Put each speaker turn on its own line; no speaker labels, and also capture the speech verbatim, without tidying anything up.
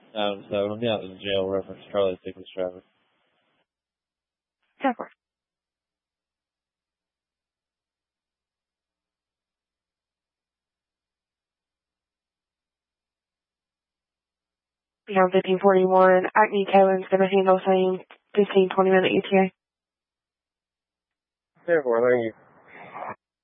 Um, so let me out of the jail, reference Charlie Tickets driver.
Yeah, of course. Beyond fifteen forty-one, Acme Kevin's going to handle same fifteen, twenty minute E T A.
Therefore, thank you.